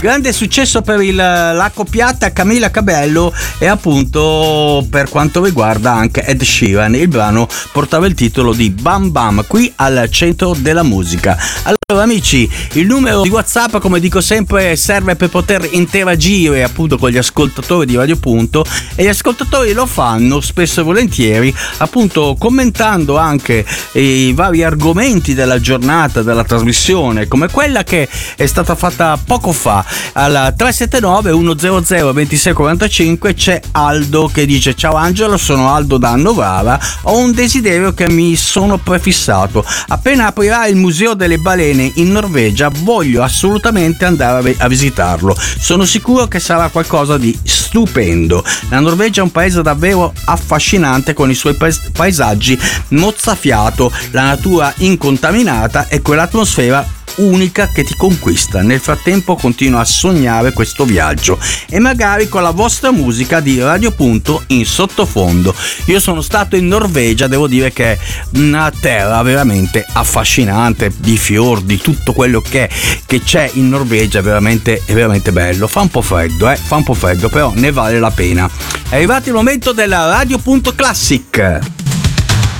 grande successo per la coppiata Camila Cabello e appunto per quanto riguarda anche Ed Sheeran. Il brano portava il titolo di Bam Bam, qui al centro della musica. Allora amici, il numero di WhatsApp, come dico sempre, serve per poter interagire appunto con gli ascoltatori di Radio Punto, e gli ascoltatori lo fanno spesso e volentieri appunto commentando anche i vari argomenti della giornata, della trasmissione, come quella che è stata fatta poco fa al 379 100 2645. C'è Aldo che dice: ciao Angelo, sono Aldo da Novara, ho un desiderio che mi sono prefissato: appena aprirà il Museo delle Balene in Norvegia voglio assolutamente andare a visitarlo, sono sicuro che sarà qualcosa di stupendo. La Norvegia è un paese davvero affascinante con i suoi paesaggi mozzafiato, la natura incontaminata e quell'atmosfera unica che ti conquista. Nel frattempo continuo a sognare questo viaggio e magari con la vostra musica di Radio Punto in sottofondo. Io sono stato in Norvegia, devo dire che è una terra veramente affascinante, di fior, di tutto quello che c'è in Norvegia, è veramente bello. Fa un po' freddo, però ne vale la pena. È arrivato il momento della Radio Punto Classic.